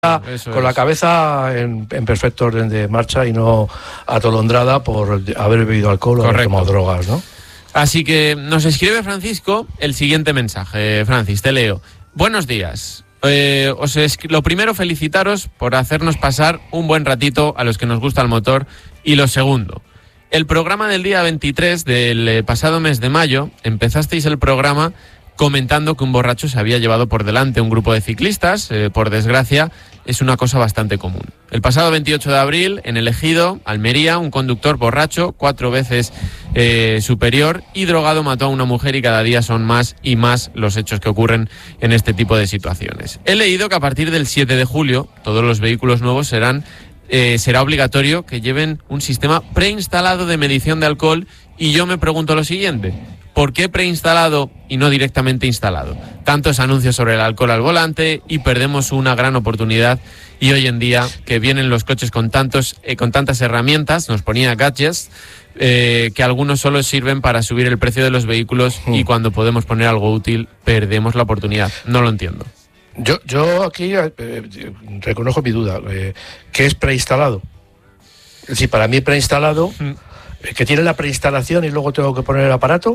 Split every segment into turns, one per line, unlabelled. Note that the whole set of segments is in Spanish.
con la cabeza en perfecto orden de marcha y no atolondrada por haber bebido alcohol o haber tomado drogas, ¿no?
Así que nos escribe Francisco el siguiente mensaje. Francis, te leo. Buenos días. Lo primero, felicitaros por hacernos pasar un buen ratito a los que nos gusta el motor. Y lo segundo, el programa del día 23 del pasado mes de mayo, empezasteis el programa comentando que un borracho se había llevado por delante un grupo de ciclistas. Por desgracia, es una cosa bastante común. El pasado 28 de abril, en el Ejido, Almería, un conductor borracho, 4 veces superior y drogado, mató a una mujer, y cada día son más y más los hechos que ocurren en este tipo de situaciones. He leído que a partir del 7 de julio, todos los vehículos nuevos será obligatorio que lleven un sistema preinstalado de medición de alcohol, y yo me pregunto lo siguiente: ¿por qué preinstalado y no directamente instalado? Tantos anuncios sobre el alcohol al volante y perdemos una gran oportunidad. Y hoy en día que vienen los coches con tantas herramientas, nos ponía gadgets, que algunos solo sirven para subir el precio de los vehículos, y cuando podemos poner algo útil perdemos la oportunidad. No lo entiendo.
Yo aquí reconozco mi duda. ¿Qué es preinstalado? Es decir, para mí preinstalado, que tiene la preinstalación y luego tengo que poner el aparato,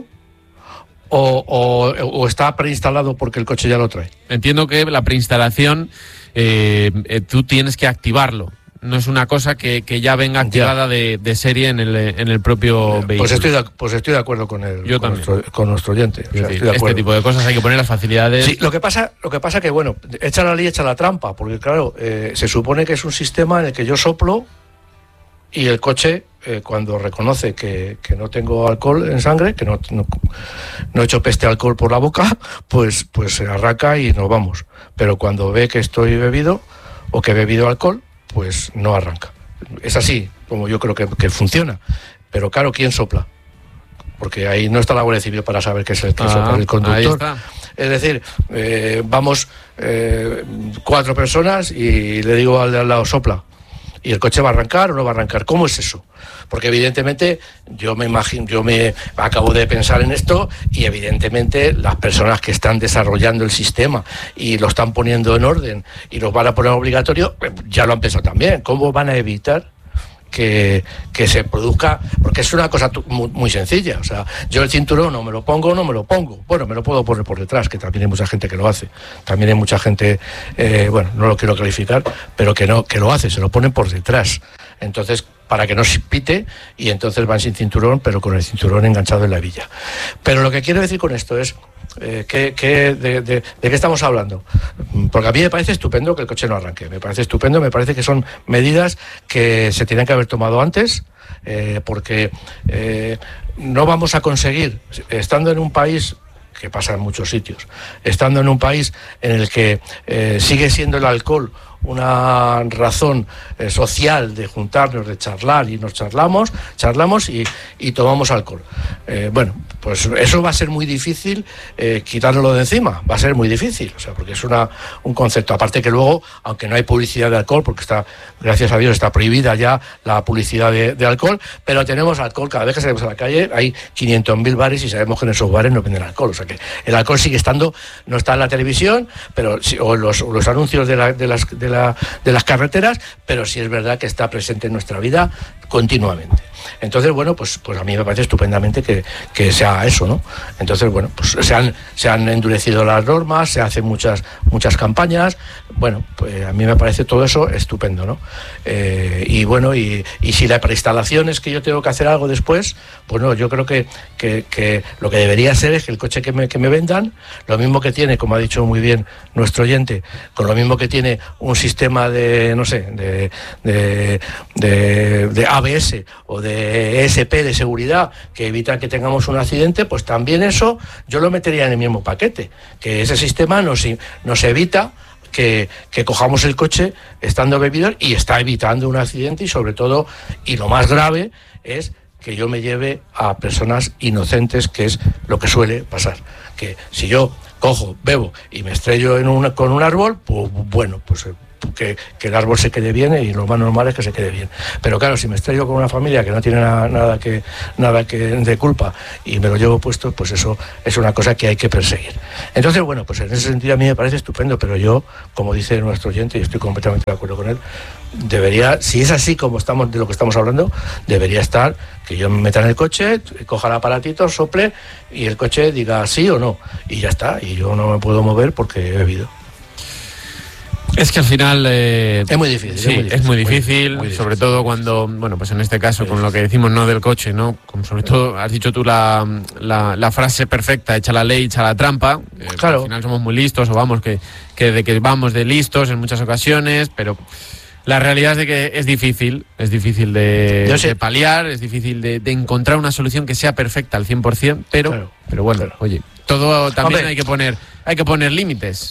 o está preinstalado porque el coche ya lo trae.
Entiendo que la preinstalación tú tienes que activarlo. No es una cosa que ya venga activada de serie en el propio vehículo.
Pues estoy de acuerdo con nuestro oyente. O sea,
este tipo de cosas hay que poner las facilidades.
Sí, lo que pasa que, bueno, echa la ley, echa la trampa, porque claro, se supone que es un sistema en el que yo soplo y el coche, cuando reconoce que no tengo alcohol en sangre, que no he hecho peste alcohol por la boca, pues se arranca y nos vamos. Pero cuando ve que estoy bebido o que he bebido alcohol, pues no arranca. Es así como yo creo que funciona. Pero claro, ¿quién sopla? Porque ahí no está la Guardia Civil para saber que es el que sopla, el conductor.
Ahí está.
Es decir, vamos 4 personas y le digo al de al lado, sopla. ¿Y el coche va a arrancar o no va a arrancar? ¿Cómo es eso? Porque evidentemente yo me acabo de pensar en esto, y evidentemente las personas que están desarrollando el sistema y lo están poniendo en orden y los van a poner obligatorio, ya lo han pensado también. ¿Cómo van a evitar que se produzca? Porque es una cosa muy sencilla. O sea, yo el cinturón no me lo pongo. Bueno, me lo puedo poner por detrás, que también hay mucha gente que lo hace. También hay mucha gente, bueno, no lo quiero calificar, pero que lo hace, se lo ponen por detrás. Entonces, para que no se pite, y entonces van sin cinturón, pero con el cinturón enganchado en la hebilla. Pero lo que quiero decir con esto es ¿de qué estamos hablando? Porque a mí me parece estupendo que el coche no arranque, me parece estupendo, me parece que son medidas que se tenían que haber tomado antes, porque no vamos a conseguir, estando en un país que pasa en muchos sitios, estando en un país en el que sigue siendo el alcohol una razón social de juntarnos, de charlar, y nos charlamos y tomamos alcohol. Bueno, pues eso va a ser muy difícil quitárnoslo de encima, va a ser muy difícil, o sea, porque es un concepto. Aparte que luego, aunque no hay publicidad de alcohol, porque está, gracias a Dios, está prohibida ya la publicidad de alcohol, pero tenemos alcohol, cada vez que salimos a la calle hay 500.000 bares y sabemos que en esos bares no venden alcohol, o sea que el alcohol sigue estando, no está en la televisión, pero o los anuncios de las carreteras, pero sí es verdad que está presente en nuestra vida continuamente. Entonces, bueno, pues a mí me parece estupendamente que sea eso, ¿no? Entonces, bueno, pues se han endurecido las normas, se hacen muchas campañas. Bueno, pues a mí me parece todo eso estupendo, ¿no? Y bueno, y si la preinstalación es que yo tengo que hacer algo después, pues no, yo creo que lo que debería ser es que el coche que me vendan, lo mismo que tiene, como ha dicho muy bien nuestro oyente, con lo mismo que tiene un sistema de, no sé, de ABS o de ESP de seguridad que evita que tengamos un accidente, pues también eso yo lo metería en el mismo paquete, que ese sistema nos evita que cojamos el coche estando bebidos, y está evitando un accidente, y sobre todo, y lo más grave, es que yo me lleve a personas inocentes, que es lo que suele pasar. Que si yo cojo, bebo y me estrello con un árbol, pues bueno, pues que el árbol se quede bien, y lo más normal es que se quede bien. Pero claro, si me estrello con una familia que no tiene nada que de culpa y me lo llevo puesto, pues eso es una cosa que hay que perseguir. Entonces, bueno, pues en ese sentido a mí me parece estupendo, pero yo, como dice nuestro oyente, y estoy completamente de acuerdo con él, debería, si es así como estamos, de lo que estamos hablando, debería estar que yo me meta en el coche, coja el aparatito, sople y el coche diga sí o no, y ya está, y yo no me puedo mover porque he bebido.
Es que al final
es muy difícil.
Sí, es muy difícil, sobre todo cuando, bueno, pues en este caso con lo que decimos, no del coche, ¿no? Como sobre todo has dicho tú la frase perfecta, echa la ley, echa la trampa.
Claro.
Al final somos muy listos, o vamos que vamos de listos en muchas ocasiones, pero la realidad es de que es difícil de paliar, es difícil de encontrar una solución que sea perfecta al 100%, pero bueno, claro. Oye, todo también hay que poner límites.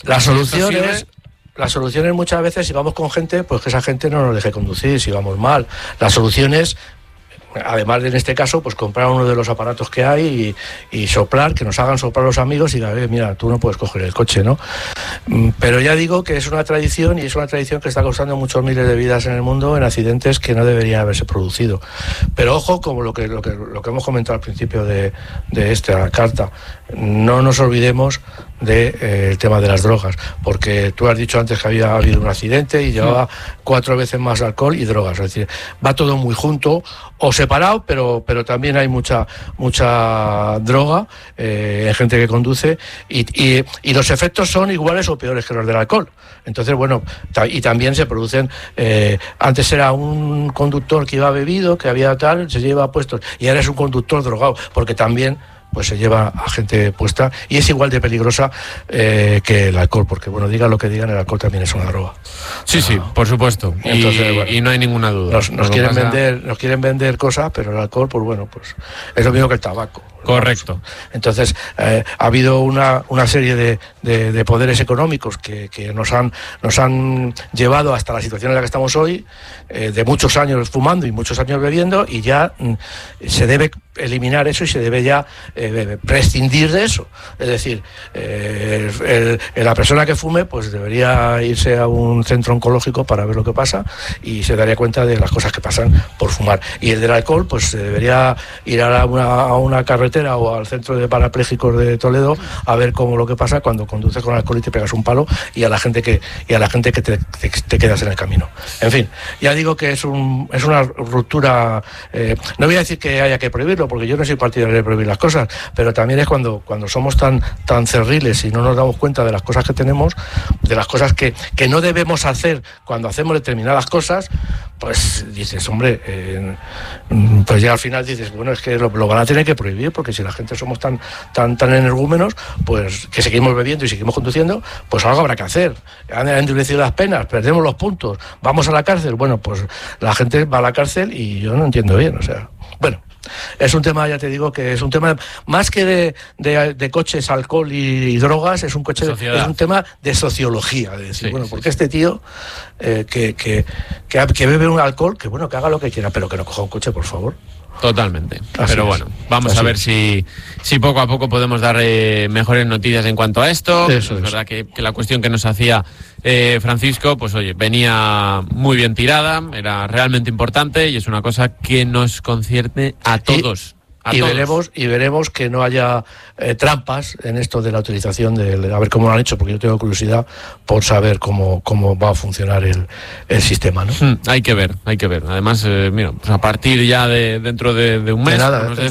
La solución es muchas veces, si vamos con gente, pues que esa gente no nos deje conducir, si vamos mal. La solución es, además de en este caso, pues comprar uno de los aparatos que hay y soplar, que nos hagan soplar los amigos y digan, mira, tú no puedes coger el coche, ¿no? Pero ya digo que es una tradición, y es una tradición que está causando muchos miles de vidas en el mundo en accidentes que no deberían haberse producido. Pero ojo, como lo que hemos comentado al principio de esta carta, no nos olvidemos del tema de las drogas, porque tú has dicho antes que había habido un accidente y llevaba 4 veces más alcohol y drogas, es decir, va todo muy junto o separado, pero también hay mucha droga en gente que conduce y los efectos son iguales o peores que los del alcohol. Entonces, bueno, y también se producen, antes era un conductor que iba bebido, que había tal, se lleva puestos, y ahora es un conductor drogado, porque también pues se lleva a gente puesta y es igual de peligrosa que el alcohol, porque bueno, digan lo que digan, el alcohol también es una droga.
Sí, por supuesto. Entonces, y no hay ninguna duda.
Nos quieren vender cosas, pero el alcohol, pues bueno, pues es lo mismo que el tabaco.
Correcto.
Entonces, ha habido una serie de poderes económicos que nos han llevado hasta la situación en la que estamos hoy, de muchos años fumando y muchos años bebiendo, y ya se debe eliminar eso y se debe ya prescindir de eso. Es decir, la persona que fume pues debería irse a un centro oncológico para ver lo que pasa y se daría cuenta de las cosas que pasan por fumar. Y el del alcohol pues se debería ir a una carretera o al centro de parapléjicos de Toledo a ver cómo lo que pasa cuando conduces con alcohol y te pegas un palo, y a la gente que te quedas en el camino. En fin, ya digo que es una ruptura. No voy a decir que haya que prohibirlo, porque yo no soy partidario de prohibir las cosas, pero también es cuando somos tan cerriles y no nos damos cuenta de las cosas que tenemos, de las cosas que no debemos hacer cuando hacemos determinadas cosas, pues dices, hombre, pues ya al final dices, bueno, es que lo van a tener que prohibir, porque si la gente somos tan energúmenos, pues que seguimos bebiendo y seguimos conduciendo, pues algo habrá que hacer. Han endurecido las penas, perdemos los puntos, vamos a la cárcel. Bueno, pues la gente va a la cárcel y yo no entiendo bien, o sea, bueno. Es un tema, ya te digo, que es un tema más que de coches, alcohol y drogas, es un tema de sociología, de decir, bueno, porque este tío que bebe un alcohol, que bueno, que haga lo que quiera, pero que no coja un coche, por favor.
Totalmente. Pero bueno, vamos a ver si poco a poco podemos dar mejores noticias en cuanto a esto. Es verdad que la cuestión que nos hacía Francisco, pues oye, venía muy bien tirada, era realmente importante y es una cosa que nos concierne a todos. Veremos que no haya trampas en esto de la utilización a ver cómo lo han hecho, porque yo tengo curiosidad por saber cómo va a funcionar el sistema, ¿no? Hay que ver. Además, mira, pues a partir ya de dentro de un mes,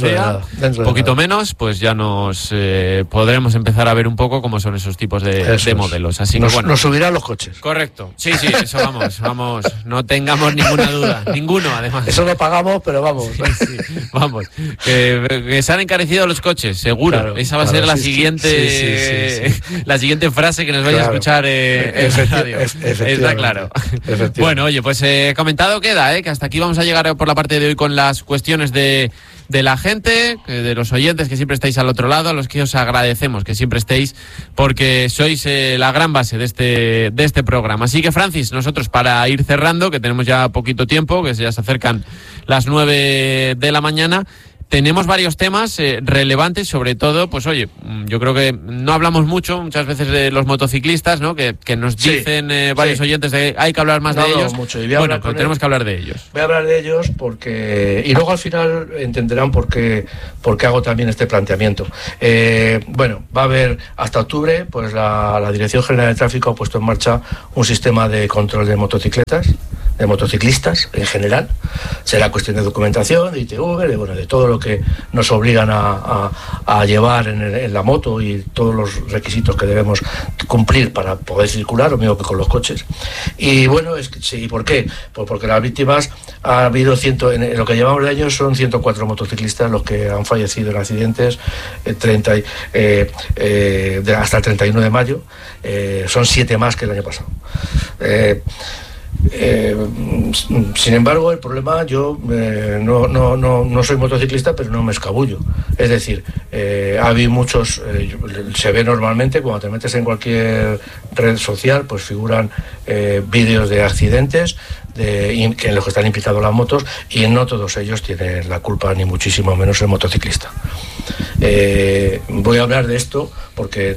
un poquito menos, pues ya nos podremos empezar a ver un poco cómo son esos tipos de modelos. Así que bueno,
nos subirán los coches.
Correcto. Sí, eso vamos. No tengamos ninguna duda, ninguno además.
Eso lo pagamos, pero vamos.
Sí, vamos. Que se han encarecido los coches, seguro. Claro, esa va a ser la siguiente la siguiente frase que nos vaya a escuchar en radio. Está claro. Bueno, oye, pues comentado queda, que hasta aquí vamos a llegar por la parte de hoy con las cuestiones de la gente, de los oyentes que siempre estáis al otro lado, a los que os agradecemos que siempre estéis, porque sois la gran base de este programa. Así que, Francis, nosotros para ir cerrando, que tenemos ya poquito tiempo, que ya se acercan las 9 de la mañana, tenemos varios temas relevantes, sobre todo, pues oye, yo creo que no hablamos muchas veces de los motociclistas, ¿no? Que nos dicen varios oyentes de hay que hablar más de ellos.
Mucho.
Bueno, pero tenemos que hablar de ellos.
Voy a hablar de ellos porque... Y luego al final entenderán por qué hago también este planteamiento. Bueno, va a haber hasta octubre, pues la Dirección General de Tráfico ha puesto en marcha un sistema de control de motociclistas en general. Será cuestión de documentación, de ITV, de todo lo que nos obligan a llevar en la moto y todos los requisitos que debemos cumplir para poder circular, lo mismo que con los coches. Y bueno, sí, ¿por qué? Pues porque las víctimas ha habido en lo que llevamos de años son 104 motociclistas los que han fallecido en accidentes, hasta el 31 de mayo, son 7 más que el año pasado. Sin embargo, el problema, yo no soy motociclista, pero no me escabullo. Es decir, hay muchos, se ve normalmente cuando te metes en cualquier red social, pues figuran vídeos de accidentes en los que están implicados las motos, y no todos ellos tienen la culpa, ni muchísimo menos el motociclista. Voy a hablar de esto porque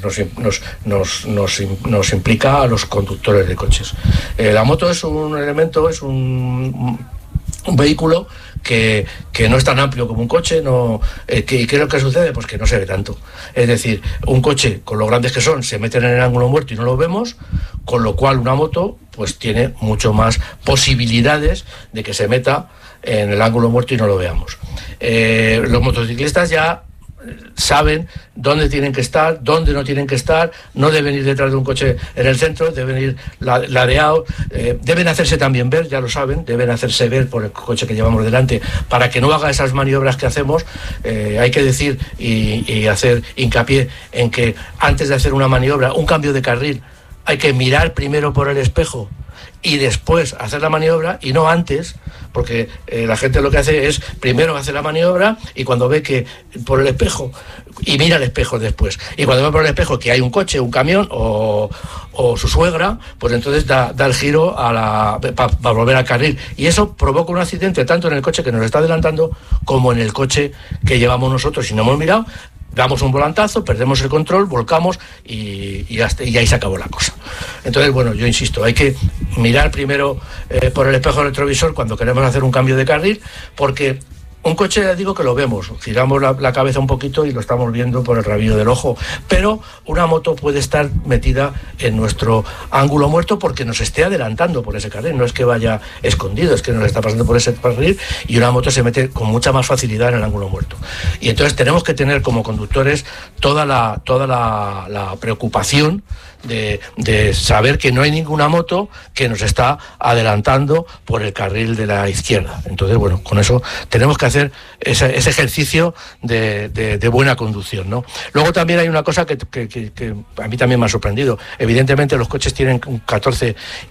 nos implica a los conductores de coches. La moto es un elemento, es un vehículo que no es tan amplio como un coche. ¿Qué es lo que sucede? Pues que no se ve tanto. Es decir, un coche, con lo grandes que son, se meten en el ángulo muerto y no lo vemos, con lo cual una moto pues tiene mucho más posibilidades de que se meta en el ángulo muerto y no lo veamos. Los motociclistas ya saben dónde tienen que estar, dónde no tienen que estar, no deben ir detrás de un coche en el centro, deben ir ladeados, deben hacerse también ver, ya lo saben, deben hacerse ver por el coche que llevamos delante para que no haga esas maniobras que hacemos. Hay que decir y hacer hincapié en que antes de hacer una maniobra, un cambio de carril, hay que mirar primero por el espejo y después hacer la maniobra, y no antes, porque la gente lo que hace es primero hacer la maniobra y cuando ve que por el espejo, y mira el espejo después, y cuando ve por el espejo que hay un coche, un camión o su suegra, pues entonces da el giro para volver al carril, y eso provoca un accidente tanto en el coche que nos está adelantando como en el coche que llevamos nosotros. Si no hemos mirado, damos un volantazo, perdemos el control, volcamos y ahí se acabó la cosa. Entonces, bueno, yo insisto, hay que mirar primero por el espejo retrovisor cuando queremos hacer un cambio de carril, porque un coche, ya digo que lo vemos, giramos la cabeza un poquito y lo estamos viendo por el rabillo del ojo, pero una moto puede estar metida en nuestro ángulo muerto porque nos esté adelantando por ese carril. No es que vaya escondido, es que nos está pasando por ese carril, y una moto se mete con mucha más facilidad en el ángulo muerto. Y entonces tenemos que tener como conductores toda la preocupación de saber que no hay ninguna moto que nos está adelantando por el carril de la izquierda. Entonces, bueno, con eso tenemos que hacer ese ejercicio de buena conducción, ¿no? Luego también hay una cosa que a mí también me ha sorprendido. Evidentemente los coches tienen 14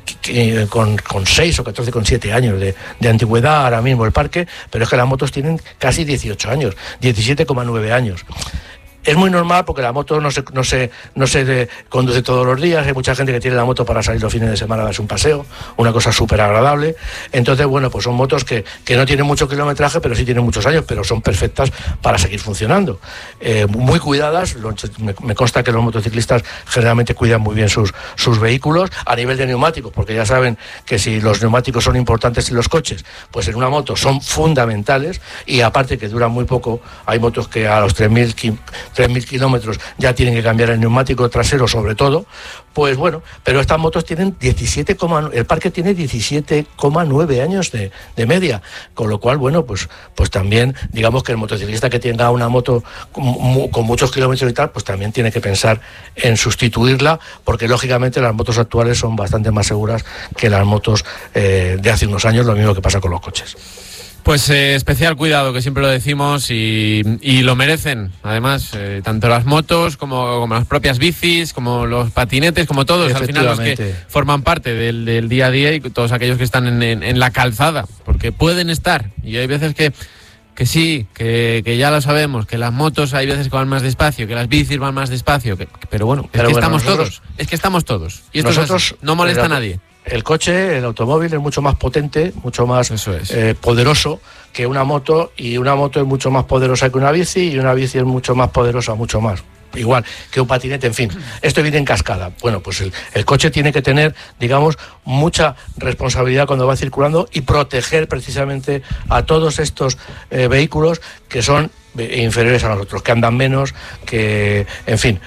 con 6 o 14 con 7 años de antigüedad ahora mismo el parque, pero es que las motos tienen casi 18 años, 17,9 años. Es muy normal porque la moto no se conduce todos los días. Hay mucha gente que tiene la moto para salir los fines de semana a darse un paseo, una cosa súper agradable. Entonces, bueno, pues son motos que no tienen mucho kilometraje, pero sí tienen muchos años, pero son perfectas para seguir funcionando. Muy cuidadas. Me consta que los motociclistas generalmente cuidan muy bien sus vehículos a nivel de neumáticos, porque ya saben que si los neumáticos son importantes en los coches, pues en una moto son fundamentales, y aparte que duran muy poco. Hay motos que a los 3.000 kilómetros ya tienen que cambiar el neumático trasero, sobre todo. Pues bueno, pero estas motos tienen el parque tiene 17,9 años de media, con lo cual, bueno, pues también digamos que el motociclista que tenga una moto con muchos kilómetros y tal, pues también tiene que pensar en sustituirla, porque lógicamente las motos actuales son bastante más seguras que las motos de hace unos años, lo mismo que pasa con los coches.
Pues especial cuidado, que siempre lo decimos, y lo merecen, además, tanto las motos como las propias bicis, como los patinetes, como todos, al final los que forman parte del día a día, y todos aquellos que están en la calzada, porque pueden estar, y hay veces que sí, que ya lo sabemos, que las motos hay veces que van más despacio, que las bicis van más despacio, pero bueno, estamos todos, y esto nosotros, no molesta a nadie.
el coche, el automóvil es mucho más potente, mucho más poderoso que una moto, y una moto es mucho más poderosa que una bici, y una bici es mucho más poderosa, mucho más. Igual que un patinete, en fin, esto viene en cascada. Bueno, pues el coche tiene que tener, digamos, mucha responsabilidad cuando va circulando y proteger precisamente a todos estos vehículos que son inferiores a nosotros, que andan menos, que, en fin...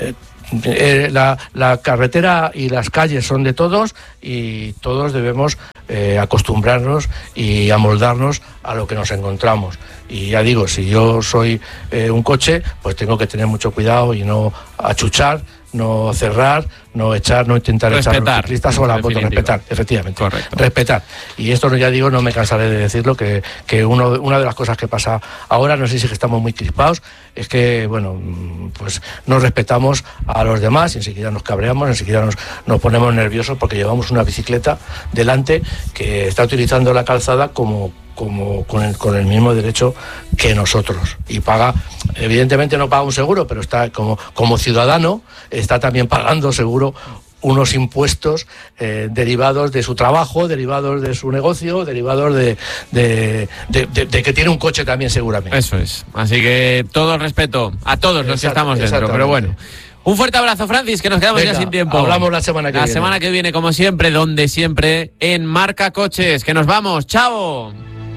La carretera y las calles son de todos, y todos debemos acostumbrarnos y amoldarnos a lo que nos encontramos. Y ya digo, si yo soy un coche, pues tengo que tener mucho cuidado y no achuchar, no cerrar, no intentar echar a los ciclistas o la moto. Respetar, efectivamente.
Correcto.
Respetar. Y esto, ya digo, no me cansaré de decirlo, que una de las cosas que pasa ahora, no sé si es que estamos muy crispados, es que, bueno, pues no respetamos a los demás, y enseguida nos cabreamos, enseguida nos ponemos nerviosos porque llevamos una bicicleta delante que está utilizando la calzada con el mismo derecho que nosotros, y paga, evidentemente no paga un seguro, pero está como ciudadano, está también pagando seguro unos impuestos derivados de su trabajo, derivados de su negocio, derivados de que tiene un coche también, seguramente.
Eso es. Así que todo el respeto a todos los que estamos dentro, pero bueno. Un fuerte abrazo, Francis, que nos quedamos ya sin tiempo.
Hablamos la semana que viene.
La semana que viene, como siempre, donde siempre, en Marca Coches. Que nos vamos. ¡Chao!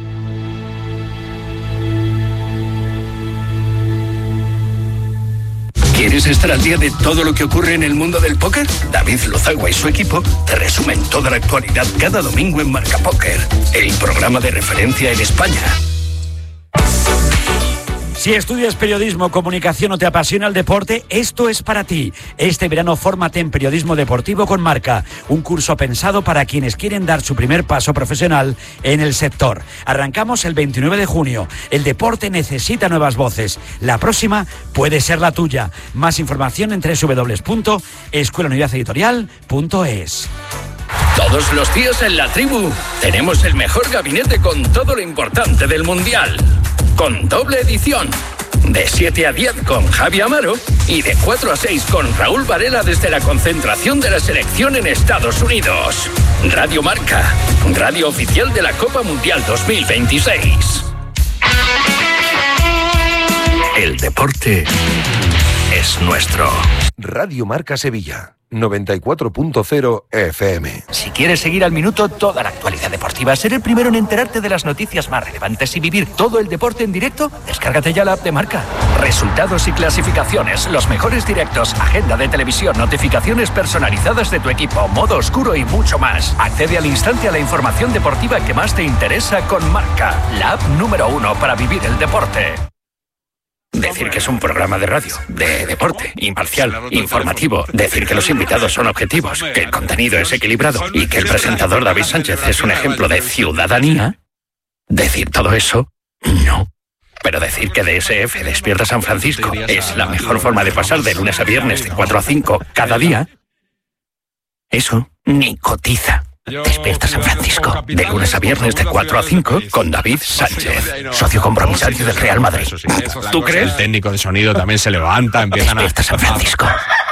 ¿Quieres estar al día de todo lo que ocurre en el mundo del póker? David Lozagua y su equipo te resumen toda la actualidad cada domingo en Marca Póker, el programa de referencia en España.
Si estudias periodismo, comunicación o te apasiona el deporte, esto es para ti. Este verano fórmate en periodismo deportivo con Marca, un curso pensado para quienes quieren dar su primer paso profesional en el sector. Arrancamos el 29 de junio. El deporte necesita nuevas voces. La próxima puede ser la tuya. Más información en www.escuelaunidadeditorial.es.
Todos los días en La Tribu tenemos el mejor gabinete con todo lo importante del Mundial. Con doble edición. De 7 a 10 con Javi Amaro y de 4 a 6 con Raúl Varela desde la concentración de la selección en Estados Unidos. Radio Marca, radio oficial de la Copa Mundial 2026. El deporte es nuestro.
Radio Marca Sevilla. 94.0 FM.
Si quieres seguir al minuto toda la actualidad deportiva, ser el primero en enterarte de las noticias más relevantes y vivir todo el deporte en directo, descárgate ya la app de Marca. Resultados y clasificaciones, los mejores directos, agenda de televisión, notificaciones personalizadas de tu equipo, modo oscuro y mucho más. Accede al instante a la información deportiva que más te interesa con Marca, la app número 1 para vivir el deporte.
Decir que es un programa de radio, de deporte, imparcial, informativo. Decir que los invitados son objetivos, que el contenido es equilibrado y que el presentador David Sánchez es un ejemplo de ciudadanía. Decir todo eso, no. Pero decir que DSF Despierta San Francisco es la mejor forma de pasar de lunes a viernes de 4 a 5 cada día, eso ni cotiza. Despierta San Francisco, de lunes a viernes de 4 a 5 con David Sánchez, socio compromisario del Real Madrid. ¿Tú crees?
El técnico de sonido también se levanta, empiezan
Despierta San Francisco.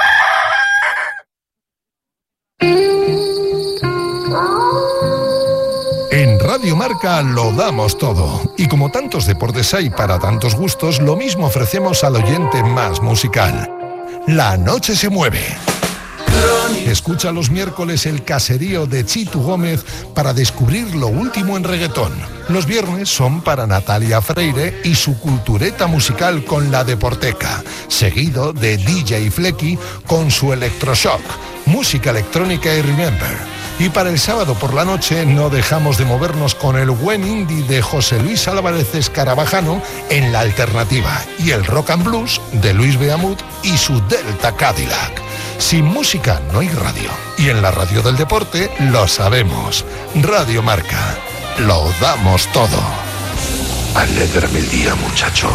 En Radio Marca lo damos todo. Y como tantos deportes hay para tantos gustos, lo mismo ofrecemos al oyente más musical. La noche se mueve. Escucha los miércoles el caserío de Chitu Gómez para descubrir lo último en reggaetón. Los viernes son para Natalia Freire y su cultureta musical con la Deporteca, seguido de DJ Flecky con su electroshock, música electrónica y remember. Y para el sábado por la noche no dejamos de movernos con el buen indie de José Luis Álvarez Escarabajano en La Alternativa y el rock and blues de Luis Beamut y su Delta Cadillac. Sin música no hay radio. Y en la radio del deporte lo sabemos. Radio Marca. Lo damos todo.
Alégrame el día, muchacho.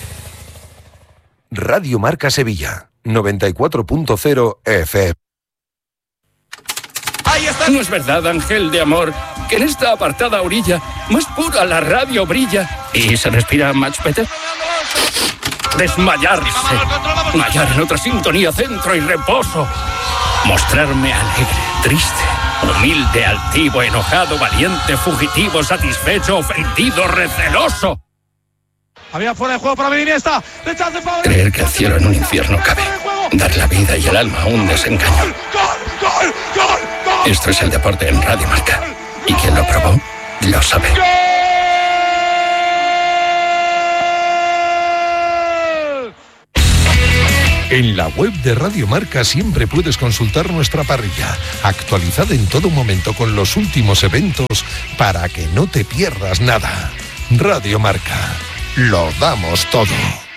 Radio Marca Sevilla. 94.0 FM.
No es verdad, ángel de amor, que en esta apartada orilla más pura la radio brilla y se respira much better. Desmayarse, hallar en otra sintonía centro y reposo, mostrarme alegre, triste, Humilde, altivo, enojado, valiente, fugitivo, satisfecho, ofendido, receloso.
Había fuera de juego para Iniesta.
Creer que el cielo en un infierno cabe. Dar la vida y el alma a un desengaño. Esto es el deporte en Radio Marca. Y quien lo probó, lo sabe.
En la web de Radio Marca siempre puedes consultar nuestra parrilla, actualizada en todo momento con los últimos eventos para que no te pierdas nada. Radio Marca, lo damos todo.